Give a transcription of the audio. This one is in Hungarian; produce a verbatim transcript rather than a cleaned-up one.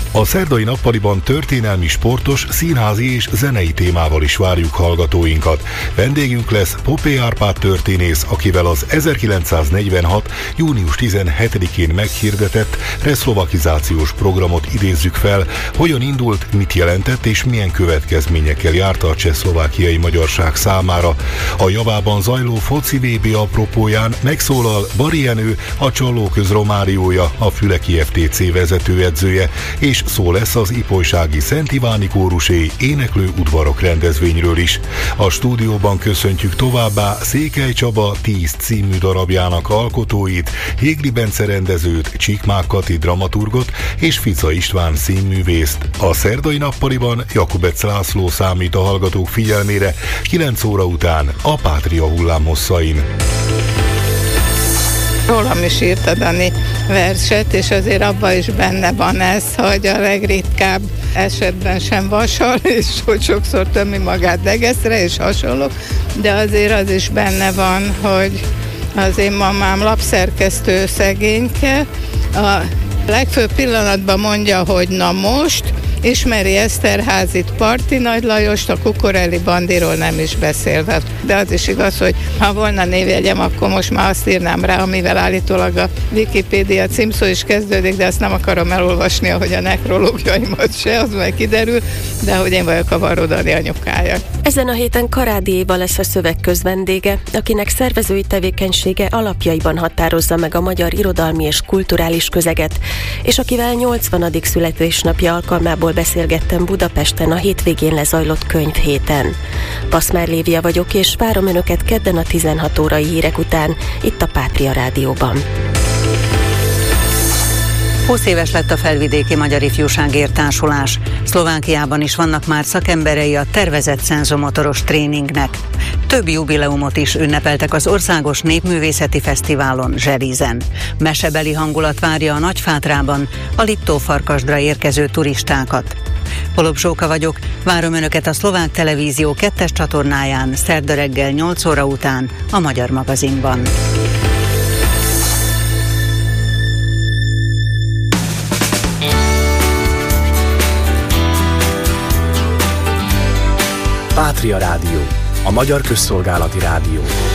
A szerdai nappaliban történelmi, sportos, színházi és zenei témával is várjuk hallgatóinkat. Vendégünk lesz Popé Árpád történész, akivel az ezerkilencszáznegyvenhat. június tizenhetedikén meghirdetett reszlovakizációs programot idézzük fel, hogyan indult, mit jelentett és milyen következményekkel járta a csehszlovákiai magyarság számára. A javában zajló foci vé bé apropóján megszólal Bari Jenő, a Csallóköz Romáriója, a Füleki ef té cé vezetőedzője, és szó lesz az ipolysági Szent Iváni kórusé éneklő udvarok rendezvényről is. A stúdióban köszöntjük továbbá Székely Csaba tíz című darabjának alkotóit, Hégli Bence rendezőt, Csíkmák Kati dramaturgot és Fica István színművészt. A szerdai nappaliban Jakubec László számít a hallgatók figyelmére kilenc óra után a Pátria hullámhosszain. Rólam is írta Dani verset, és azért abban is benne van ez, hogy a legritkább esetben sem vasal, és hogy sokszor tömi magát degeszre, és hasonlók, de azért az is benne van, hogy az én mamám lapszerkesztő szegényke, a legfőbb pillanatban mondja, hogy na most, ismeri Eszterházit, Parti Nagy Lajost, a Kukorelli Bandiról nem is beszélve. De az is igaz, hogy ha volna névjegyem, akkor most már azt írnám rá, amivel állítólag a Wikipédia címszó is kezdődik, de azt nem akarom elolvasni, ahogy a nekrológiaimat se, az meg kiderül, de hogy én vagyok a Varró Dani anyukája. Ezen a héten Karádi Éva lesz a szövegköz vendége, akinek szervezői tevékenysége alapjaiban határozza meg a magyar irodalmi és kulturális közeget, és akivel nyolcvanadik születésnapja alkalmából beszélgettem Budapesten a hétvégén lezajlott könyvhéten. Paszmár Lévia vagyok, és várom önöket kedden a tizenhat órai hírek után, itt a Pátria Rádióban. húsz éves lett a Felvidéki Magyar Ifjúságért Társulás. Szlovákiában is vannak már szakemberei a tervezett szenzomotoros tréningnek. Több jubileumot is ünnepeltek az Országos Népművészeti Fesztiválon, Zserizen. Mesebeli hangulat várja a Nagyfátrában a Liptófarkasdra érkező turistákat. Polop Zsóka vagyok, várom önöket a Szlovák Televízió kettes csatornáján szerda reggel nyolc óra után a Magyar Magazinban. Pátria Rádió, a magyar közszolgálati rádió.